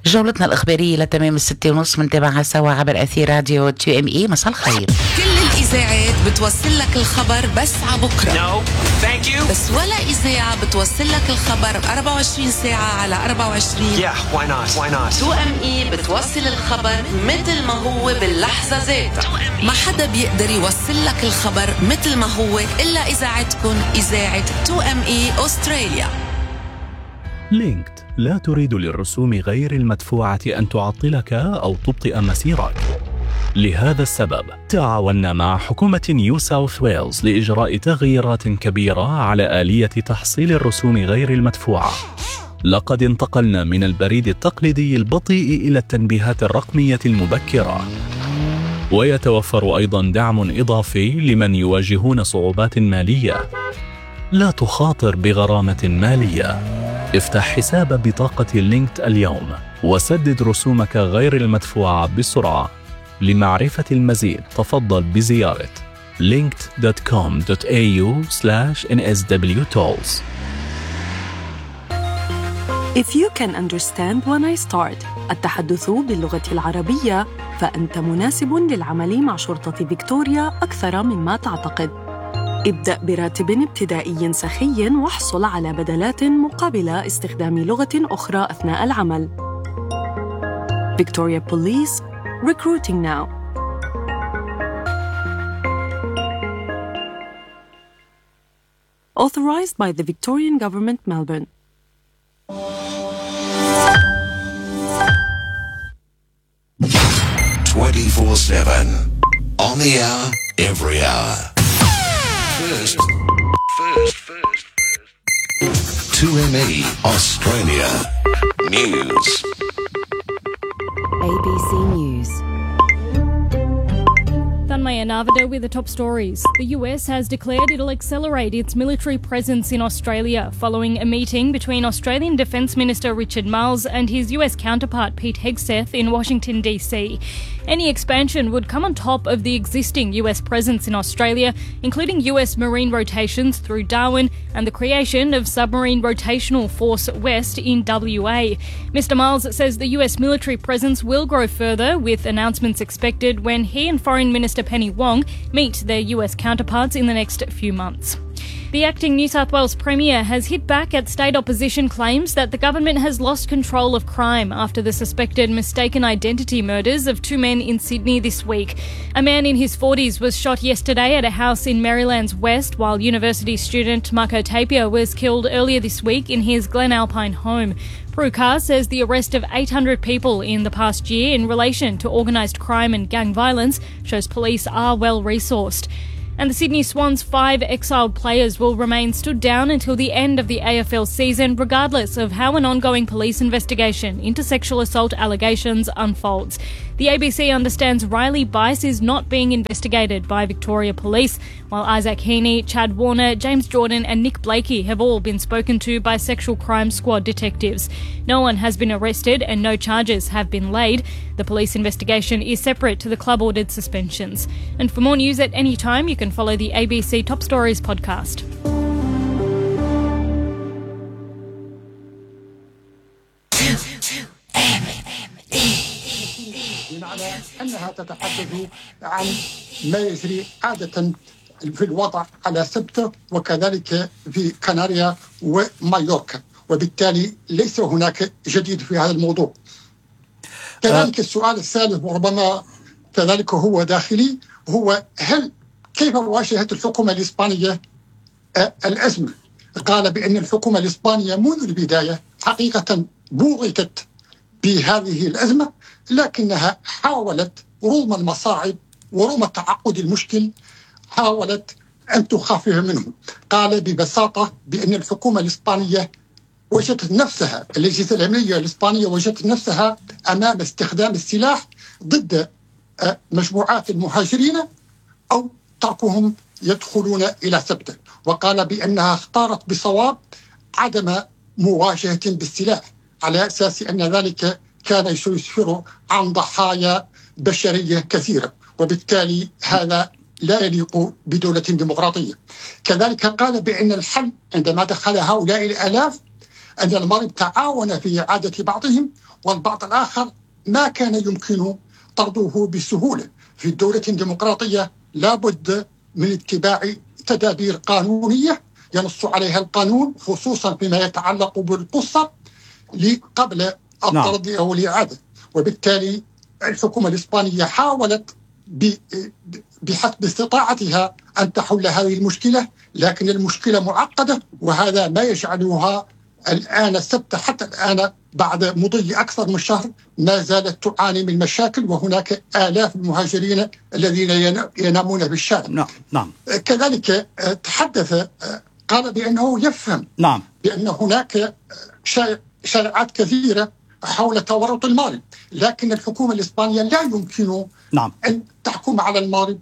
جولتنا الإخبارية لتمام 6:30 منتابعها سوا عبر أثير راديو QME. مساء الخير. كل الإذاعات بتوصل لك الخبر بس عبكرة. No, thank you. بس ولا إذاعة بتوصل لك الخبر 24 ساعة على 24. Yeah, why not? QME بتوصل الخبر مثل ما هو باللحظة ذاتها. ما حدا بيقدر يوصل لك الخبر مثل ما هو إلا إذاعتكم، إذاعة QME أستراليا. لينكد لا تريد للرسوم غير المدفوعة أن تعطلك أو تبطئ مسيرك. لهذا السبب تعاوننا مع حكومة نيو ساوث ويلز لإجراء تغييرات كبيرة على آلية تحصيل الرسوم غير المدفوعة. لقد انتقلنا من البريد التقليدي البطيء إلى التنبيهات الرقمية المبكرة. ويتوفر أيضا دعم إضافي لمن يواجهون صعوبات مالية. لا تخاطر بغرامة مالية. افتح حساب بطاقة لينكد اليوم وسدد رسومك غير المدفوعة بسرعة. لمعرفة المزيد تفضل بزيارة linked.com.au/nswtolls. If you can understand when I start التحدث باللغة العربية فأنت مناسب للعمل مع شرطة فيكتوريا أكثر مما تعتقد. ابدأ براتب ابتدائي سخي واحصل على بدلات مقابل استخدام لغة أخرى أثناء العمل. Victoria Police, recruiting now. Authorized by the Victorian Government, Melbourne. "24/7 on the hour, every hour. First. 2ME Australia News. ABC News. Thanmaya Navida with the top stories. The US has declared it'll accelerate its military presence in Australia following a meeting between Australian Defence Minister Richard Marles and his US counterpart Pete Hegseth in Washington, D.C. Any expansion would come on top of the existing US presence in Australia, including US Marine rotations through Darwin and the creation of Submarine Rotational Force West in WA. Mr. Marles says the US military presence will grow further, with announcements expected when he and Foreign Minister Penny Wong meet their US counterparts in the next few months. The acting New South Wales Premier has hit back at state opposition claims that the government has lost control of crime after the suspected mistaken identity murders of two men in Sydney this week. A man in his 40s was shot yesterday at a house in Maryland's West, while university student Marco Tapia was killed earlier this week in his Glen Alpine home. Prue Carr says the arrest of 800 people in the past year in relation to organised crime and gang violence shows police are well resourced. And the Sydney Swans' 5 exiled players will remain stood down until the end of the AFL season, regardless of how an ongoing police investigation into sexual assault allegations unfolds. The ABC understands Riley Bice is not being investigated by Victoria Police, while Isaac Heaney, Chad Warner, James Jordan and Nick Blakey have all been spoken to by Sexual Crime Squad detectives. No one has been arrested and no charges have been laid. The police investigation is separate to the club-ordered suspensions. And for more news at any time, you can follow the ABC Top Stories podcast. على أنها تتحدث عن ما يجري عادة في الوضع على سبتة وكذلك في كناريا ومايوركا، وبالتالي ليس هناك جديد في هذا الموضوع. كذلك السؤال الثالث وربما كذلك هو داخلي، هو كيف واجهت الحكومة الإسبانية الأزمة؟ قال بأن الحكومة الإسبانية منذ البداية حقيقة بوغتت بهذه الأزمة، لكنها حاولت رغم المصاعب ورغم تعقد المشكل حاولت أن تخفف منه. قال ببساطة بأن الحكومة الإسبانية وجدت نفسها، الأجهزة الأمنية الإسبانية وجدت نفسها أمام استخدام السلاح ضد مجموعات المهاجرين أو تركهم يدخلون إلى سبتة. وقال بأنها اختارت بصواب عدم مواجهة بالسلاح على أساس أن ذلك كان يسفر عن ضحايا بشرية كثيرة، وبالتالي هذا لا يليق بدولة ديمقراطية. كذلك قال بأن الحل عندما دخل هؤلاء الآلاف أن المغرب تعاون في إعادة بعضهم، والبعض الآخر ما كان يمكن طرده بسهولة. في دولة ديمقراطية لا بد من اتباع تدابير قانونية ينص عليها القانون، خصوصا فيما يتعلق بالقصة قبل الطرد أو الإعادة. وبالتالي الحكومة الإسبانية حاولت بحسب استطاعتها أن تحل هذه المشكلة، لكن المشكلة معقدة، وهذا ما يجعلها الآن السبت حتى الآن بعد مضي أكثر من شهر ما زالت تعاني من مشاكل، وهناك آلاف المهاجرين الذين ينامون بالشارع. نعم. كذلك تحدث، قال بأنه يفهم بأن هناك شائعات كثيرة حول تورط المغرب، لكن الحكومة الإسبانية لا يمكن أن تحكم على المغرب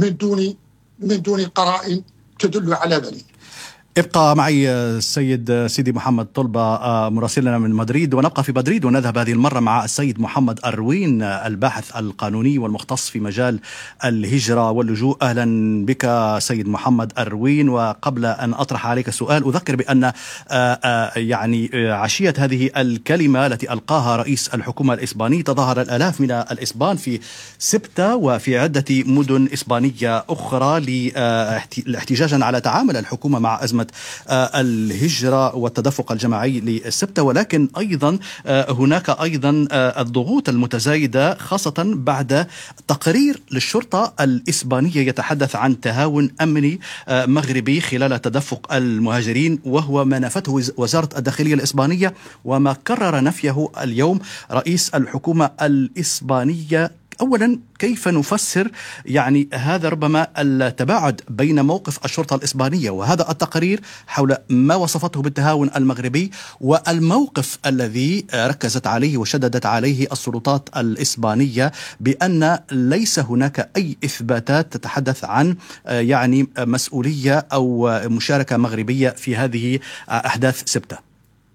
من دون قرائن تدل على ذلك. ابقى معي السيد سيدي محمد طلبة مراسلنا من مدريد، ونبقى في مدريد ونذهب هذه المرة مع السيد محمد أروين الباحث القانوني والمختص في مجال الهجرة واللجوء. أهلا بك سيد محمد أروين. وقبل أن أطرح عليك السؤال أذكر بأن يعني عشية هذه الكلمة التي ألقاها رئيس الحكومة الإسباني تظاهر الآلاف من الإسبان في سبتة وفي عدة مدن إسبانية أخرى لاحتجاجا على تعامل الحكومة مع أزمة الهجرة والتدفق الجماعي للسبتة، ولكن أيضا هناك أيضا الضغوط المتزايدة خاصة بعد تقرير للشرطة الإسبانية يتحدث عن تهاون أمني مغربي خلال تدفق المهاجرين، وهو ما نفته وزارة الداخلية الإسبانية وما كرر نفيه اليوم رئيس الحكومة الإسبانية. أولا، كيف نفسر يعني هذا ربما التباعد بين موقف الشرطة الإسبانية وهذا التقرير حول ما وصفته بالتهاون المغربي، والموقف الذي ركزت عليه وشددت عليه السلطات الإسبانية بأن ليس هناك أي إثباتات تتحدث عن يعني مسؤولية أو مشاركة مغربية في هذه أحداث سبتة؟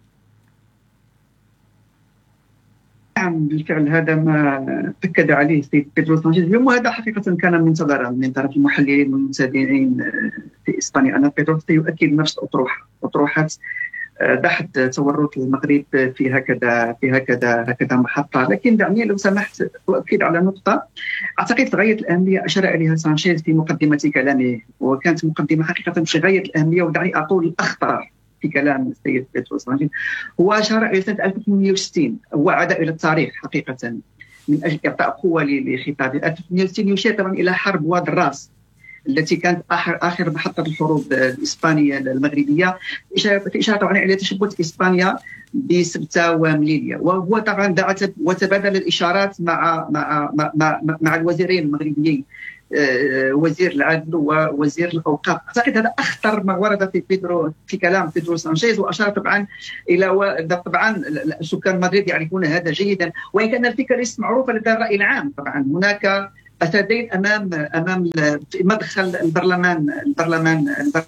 نعم، بالفعل هذا ما أكد عليه السيد بيدرو سانشيز اليوم، وهذا حقيقة كان منتظرا من طرف المحللين والمتابعين في إسبانيا. أن بيدرو سيؤكد نفس أطروحات بحث تورط المغرب في هكذا محطة. لكن دعني لو سمحت أؤكد على نقطة أعتقد غاية الأهمية أشار إليها سانشيز في مقدمة كلامه، وكانت مقدمة حقيقة في غاية الأهمية، ودعني أقول الأخطر في كلام السيد بيدرو سانشيز. هو أشار إلى سنة 1860، هو عاد إلى التاريخ حقيقة من أجل إعطاء قوة لخطابه. 1860 يشير طبعا إلى حرب واد الراس التي كانت آخر محطة الحروب الإسبانية المغربية، في إشارة طبعا إلى تشبث إسبانيا بسبتة ومليليا. وهو طبعا دعت وتبادل الإشارات مع الوزيرين المغربيين، وزير العدل ووزير الأوقاف. أعتقد هذا أخطر ما ورد في كلام بيدرو سانشيز، وأشار طبعا إلى طبعا سكان مدريد يعرفون هذا جيدا، وإن كان الفكرة ليست معروفة لدى الرأي العام. طبعا هناك أسدين أمام مدخل البرلمان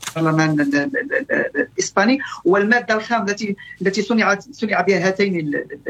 الإسباني، والمادة الخام التي صنع بها هاتين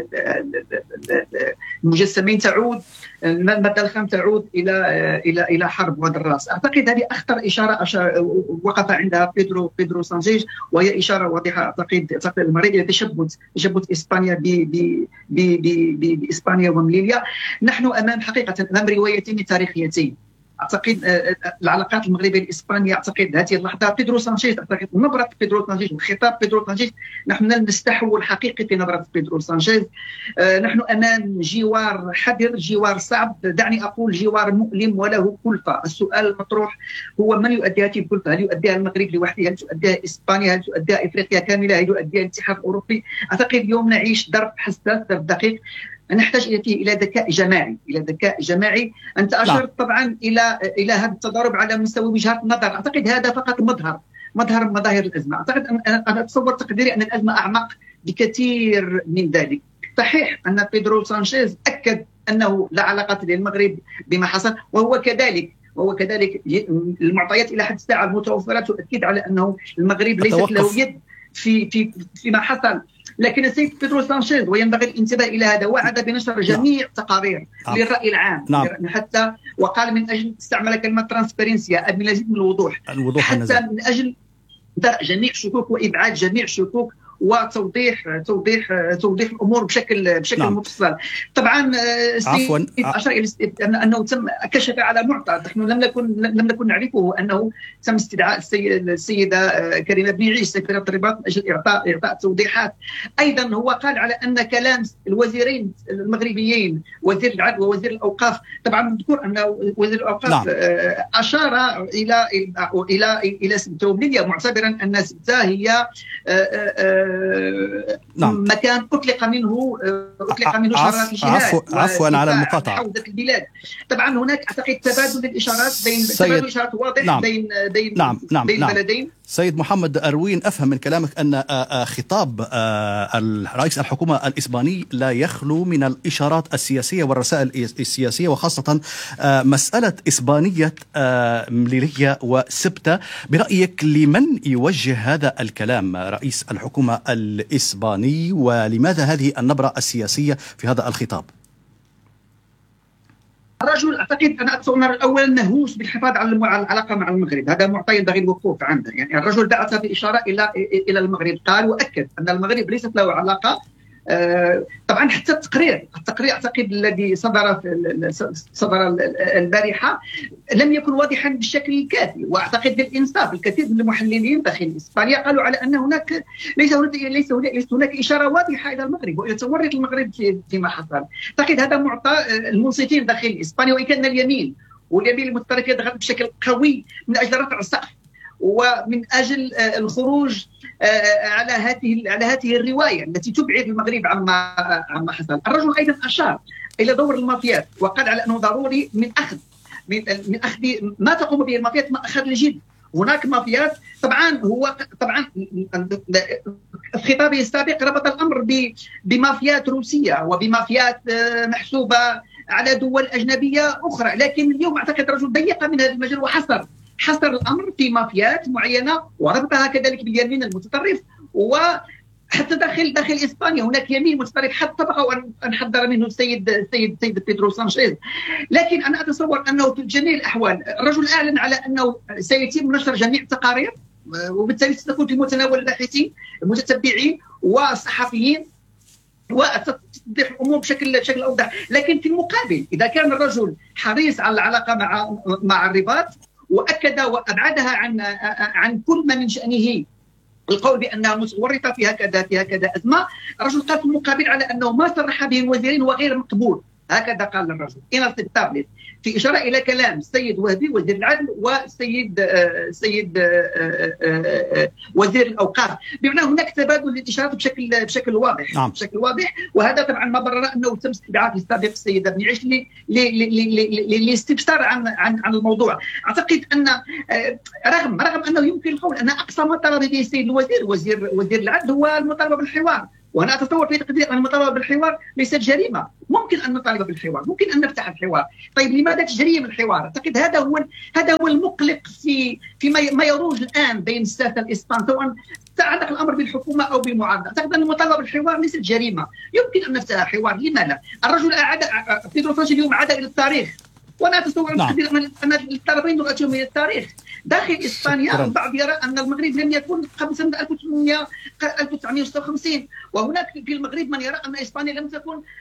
المجسمين تعود، المادة الخام تعود إلى حرب واد الراس. أعتقد هذه أخطر إشارة وقف عندها بيدرو سانشيز، وهي إشارة واضحة أعتقد المغرب إلى تشبث إسبانيا بإسبانيا ومليليا. نحن أمام حقيقة أمام روايتين تاريخيتين. أعتقد العلاقات المغربية الإسبانية، أعتقد هذه اللحظة بيدرو سانشيز، أعتقد نبرة بيدرو سانشيز وخطاب بيدرو سانشيز، نحن نلمس تحول حقيقي في نبرة بيدرو سانشيز. نحن أمام جوار حذر، جوار صعب، دعني أقول جوار مؤلم وله كلفة. السؤال المطروح هو من يؤدي هذه الكلفة؟ هل يؤديها المغرب لوحده؟ هل تؤديها إسبانيا؟ هل تؤديها إفريقيا كاملة؟ هل يؤديها الاتحاد الأوروبي؟ أعتقد اليوم نعيش درب حساس، درب دقيق، نحتاج إلى ذكاء جماعي. أنت أشرت طبعا إلى هذا التضارب على مستوى وجهات النظر. أعتقد هذا فقط مظهر من مظاهر الأزمة. أعتقد أنا أتصور تقديري أن الأزمة أعمق بكثير من ذلك. صحيح أن بيدرو سانشيز أكد أنه لا علاقة للمغرب بما حصل، وهو كذلك المعطيات إلى حد الساعة المتوفرة تؤكد على أنه المغرب ليست له يد فيما حصل. لكن السيد بيدرو سانشيز، وينبغي الانتباه إلى هذا، وعد بنشر جميع تقارير للرأي العام، حتى وقال من أجل استعمل كلمة ترانسبيرنسيا بمزيد من الوضوح حتى من أجل درء جميع شكوك وإبعاد جميع شكوك وتوضيح الامور بشكل نعم. مفصل. طبعا عفوا اشار الى انه تم كشف على معطى نحن لم نكن نعرفه، انه تم استدعاء السيده كريمه بنيعيش سفيره الرباط من اجل اعطاء توضيحات. ايضا هو قال على ان كلام الوزيرين المغربيين وزير العدل ووزير الاوقاف، طبعا نذكر ان وزير الاوقاف نعم. اشار الى سبته وبليبيا، معتبرا ان سبته هي نعم. مكان اطلق منه شرارات الجهاد. عفوا على المقاطعه. حوزه البلاد. طبعا هناك اعتقد تبادل الاشارات تبادل اشارات واضح نعم. بين البلدين. سيد محمد أروين، أفهم من كلامك أن خطاب رئيس الحكومة الإسباني لا يخلو من الإشارات السياسية والرسائل السياسية، وخاصة مسألة إسبانية مليلية وسبتة. برأيك لمن يوجه هذا الكلام رئيس الحكومة الإسباني، ولماذا هذه النبرة السياسية في هذا الخطاب؟ الرجل اعتقد انا اتصور اولا مهووس بالحفاظ على العلاقه مع المغرب، هذا معطى ينبغي الوقوف عنده. يعني الرجل بعث باشاره الى المغرب، قال واكد ان المغرب ليست له علاقه. طبعا حتى التقرير اعتقد الذي صدر البارحه لم يكن واضحا بالشكل الكافي، واعتقد بالانصاف الكثير من المحللين داخل اسبانيا قالوا على ان هناك ليس هناك اشاره واضحه الى المغرب والى تورط المغرب فيما حصل. اعتقد هذا معطى المنصفين داخل اسبانيا، وان كان اليمين المتطرف يدخل بشكل قوي من اجل رفع السقف ومن اجل الخروج على هذه الروايه التي تبعد المغرب عما حصل. الرجل ايضا اشار الى دور المافيات، وقال على انه ضروري من اخذ ما تقوم به المافيات ما اخذ الجد. هناك مافيات طبعا في خطابه السابق ربط الامر بمافيات روسيه وبمافيات محسوبه على دول اجنبيه اخرى، لكن اليوم اعتقد الرجل ضيق من هذا المجال وحصر الامر في مافيات معينه وربطها كذلك باليمين المتطرف. وحتى داخل اسبانيا هناك يمين متطرف حتى طبقه ان حذر منه السيد بيدرو سانشيز. لكن انا اتصور انه في جميع الاحوال الرجل اعلن على انه سيتم نشر جميع التقارير، وبالتالي ستكون في متناول الباحثين المتتبعين والصحفيين وتوضيح الامور بشكل اوضح. لكن في المقابل اذا كان الرجل حريص على العلاقه مع الرباط واكد وابعدها عن كل ما من شانه القول بانها متورطه في هكذا ازمه، الرجل قال في المقابل على انه ما صرح به الوزيرين هو غير مقبول. هكذا قال الرجل inacceptable، في إشارة إلى كلام السيد وهبي وزير العدل والسيد وزير الأوقاف، بمعنى هناك تبادل للإشارات بشكل واضح. نعم. بشكل واضح، وهذا طبعا ما برر أنه تم استدعاء في السابق السيدة بنيعيش للاستفسار عن الموضوع. أعتقد أن رغم أنه يمكن القول أن أقصى ما طلب به السيد وزير العدل هو المطالبة بالحوار، وأنا أتصور في تقدير أن المطالبة بالحوار ليست جريمة. ممكن أن نطالب بالحوار، ممكن أن نفتح الحوار. طيب لماذا تجريم الحوار؟ أعتقد هذا هو المقلق في ما يروج الآن بين الساسة الإسبان، سواء تعلق الأمر بالحكومة أو بالمعارضة. أعتقد أن المطالبة بالحوار ليست جريمة، يمكن أن نفتح حوار. لما لا؟ الرجل بيدرو سانشيز اليوم عاد إلى التاريخ، وانا اتصور ان الطرفين رؤيتهم من التاريخ داخل اسبانيا. البعض يرى ان المغرب لم يكن قبل سنه 1956، وهناك في المغرب من يرى ان اسبانيا لم تكن